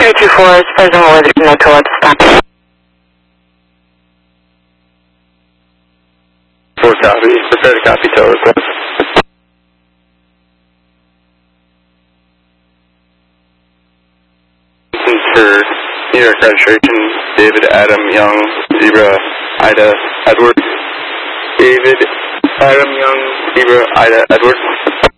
224 is President Wood, no toll at this time. 4 copy. Prepare to copy tow request. For New York registration, David Adam Young, Zebra Ida Edward. David Adam Young, Zebra Ida Edward.